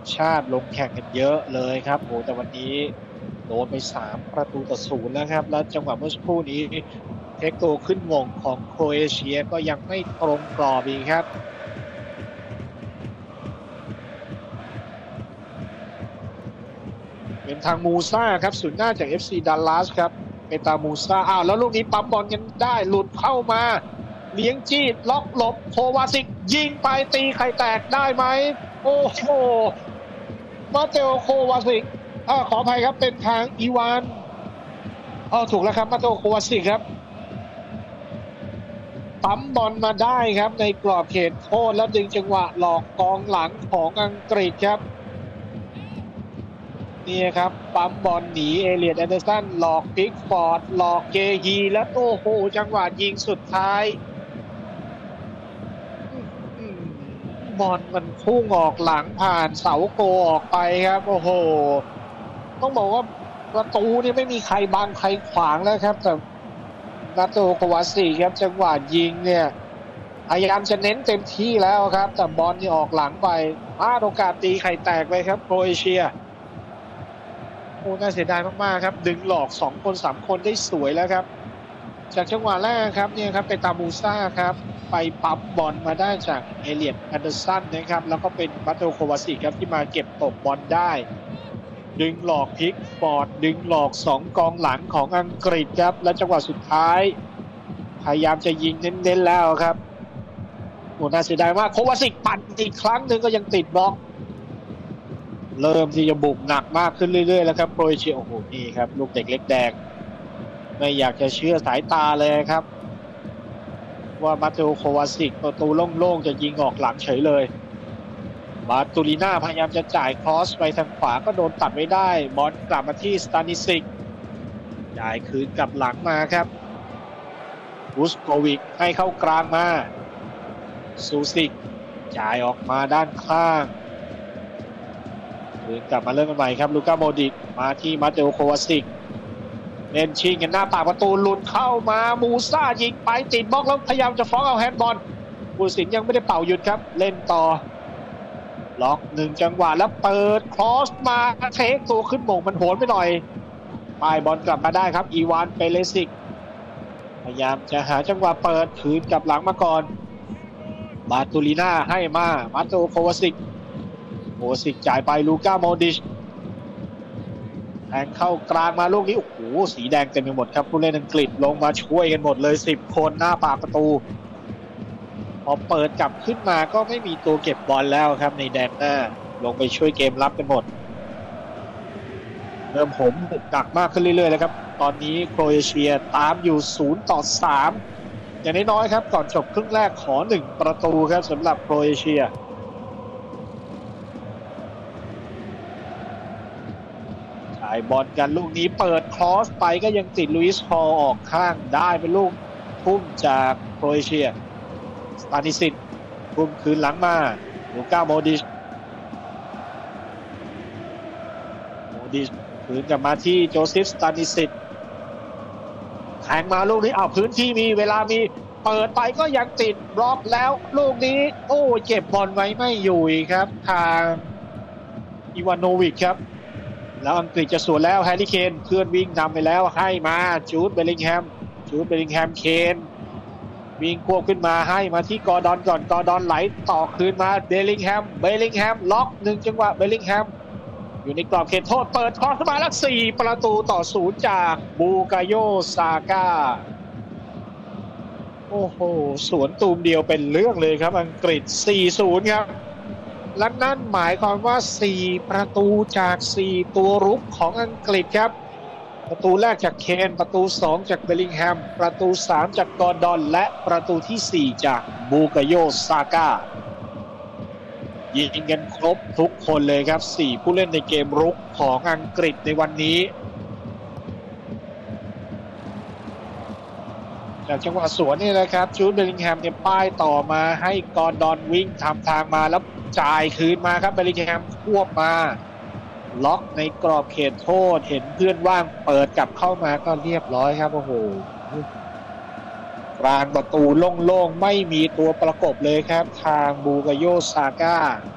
ชาติลงแข่งกันเยอะเลยครับโหแต่วันนี้โดนไป3-0แล้วครับแล้วจังหวะเมื่อสักครู่นี้เทคโตขึ้นมงของโครเอเชียก็ยังไม่ตรงกรอบอีกครับเป็นทางมูซ่าครับศูนย์หน้าจาก FC ดัลลัสครับเป็นตามูซ่าแล้วลูกนี้ปั๊มบอลกันได้หลุดเข้ามาเลี้ยงจี้ล็อกหลบโควาซิกยิงไปตีไข่แตกได้ไหมโอ้โหมาเตโอโควาซิกขออภัยครับเป็นทางอีวานถูกแล้วครับมาเตโอโควาซิกครับปั๊มบอลมาได้ครับในกรอบเขตโทษแล้วดึงจังหวะหลอกกองหลังของอังกฤษครับนี่ครับปั๊มบอลหนีเอเลียดแอนเดอร์สันหลอกพิกฟอร์ดหลอกเกฮีแล้วโอ้โหจังหวะยิงสุดท้ายบอลมันพุ่งออกหลังผ่านเสาโกออกไปครับโอ้โหต้องบอกว่าประตูนี่ไม่มีใครบังใครขวางแล้วครับแต่นาโตโควาซิครับจังหวะยิงเนี่ยพยายามจะเน้นเต็มที่แล้วครับแต่บอลนี่ออกหลังไปพลาดโอกาสตีไข่แตกไปครับโครเอเชียโอ้น่าเสียดายมากๆครับดึงหลอก2คน3คนได้สวยแล้วครับจากจังหวะแรกครับเนี่ยครับเป็นตามูซ่าครับไปปั๊มบอลมาได้จากเอเลียดแอนเดอร์สันนะครับแล้วก็เป็นมาโตโควาซิครับที่มาเก็บตบบอลได้ดึงหลอกพิกฟอร์ดดึงหลอก2กองหลังของอังกฤษครับและจังหวะสุดท้ายพยายามจะยิงเน้นๆแล้วครับโอ้น่าเสียดายมากโควาซิปั่นอีกครั้งหนึ่งก็ยังติดบล็อกเริ่มที่จะบุกหนักมากขึ้นเรื่อยๆแล้วครับโครเอเชียโอ้โหนี่ครับลูกเด็กเล็กแดงไม่อยากจะเชื่อสายตาเลยครับว่ามาเตโอโควาซิกประตูโล่งๆจะยิงออกหลังเฉยเลยมาตูลิน่าพยายามจะจ่ายครอสไปทางขวาก็โดนตัดไว้ได้บอลกลับมาที่สตานิสิกจ่ายคืนกลับหลังมาครับบุสโกวิกให้เข้ากลางมาซูซิกจ่ายออกมาด้านข้างคืนกลับมาเริ่มกันใหม่ครับลูก้าโมดิกมาที่มาเตโอโควาซิกเล่นชิงกันหน้าปากประตูหลุดเข้ามามูซ่ายิงไปติดบล็อกแล้วพยายามจะฟ้องเอาแฮนด์บอลผู้ตัดสินยังไม่ได้เป่าหยุดครับเล่นต่อล็อก1จังหวะแล้วเปิดครอสมาเทคตัวขึ้นหม่งมันโหนไปหน่อยป้ายบอลกลับมาได้ครับอีวานเปเลซิกพยายามจะหาจังหวะเปิดคืนกลับหลังมาก่อนบาตูลิน่าให้มาโตโควาซิกโควาซิกจ่ายไปลูก้าโมดิชแทงเข้ากลางมาลูกนี้โอ้โหสีแดงเต็มไปหมดครับผู้เล่นอังกฤษลงมาช่วยกันหมดเลย10คนหน้าปากประตูพอเปิดกลับขึ้นมาก็ไม่มีตัวเก็บบอลแล้วครับในแดนหน้าลงไปช่วยเกมรับกันหมดเริ่มบุกหนักมากขึ้นเรื่อยๆแล้วครับตอนนี้โครเอเชียตามอยู่0-3อย่างน้อยๆครับก่อนจบครึ่งแรกขอ1ประตูครับสำหรับโครเอเชียจ่ายบอลกันลูกนี้เปิดครอสไปก็ยังติดลุยส์ฮอลออกข้างได้เป็นลูกพุ่งจากโครเอเชียสตานิสิตพุ่งคืนหลังมาลูก้าโมดิชคืนกลับมาที่โจเซฟสตานิสิตแทงมาลูกนี้พื้นที่มีเวลามีเปิดไปก็ยังติดบล็อกแล้วลูกนี้โอ้เก็บบอลไว้ไม่อยู่ครับทางอีวานโนวิชครับแล้วอังกฤษจะสวนแล้วแฮร์รี่เคนเพื่อนวิ่งนำไปแล้วให้มาจูดเบลลิงแฮมเคนวิ่งควบขึ้นมาให้มาที่กอร์ดอนก่อนกอร์ดอนไหลต่อคืนมาเบลลิงแฮมล็อก1จังหวะเบลลิงแฮมอยู่ในกรอบเขตโทษเปิดครอสมาแล้ว4-0จากบูกาโยซาก้าโอ้โหสวนตูมเดียวเป็นเรื่องเลยครับอังกฤษ 4-0 ครับและนั่นหมายความว่า4ประตูจาก4ตัวรุกของอังกฤษครับประตูแรกจากเคนประตู2จากเบลลิงแฮมประตู3จากกอร์ดอนและประตูที่4จากบูกาโยซาก้ายิงกันครบทุกคนเลยครับ4ผู้เล่นในเกมรุกของอังกฤษในวันนี้จากจังหวะสวนนี่นะครับจูดเบลลิงแฮมเนี่ยป้ายต่อมาให้กอร์ดอนวิ่งทำทางมาแล้วจ่ายคืนมาครับเบลลิงแฮมควบมาล็อกในกรอบเขตโทษเห็นเพื่อนว่างเปิดกลับเข้ามาก็เรียบร้อยครับโอ้โหกลางประตูโล่งๆไม่มีตัวประกบเลยครับทางบูกาโยซาก้า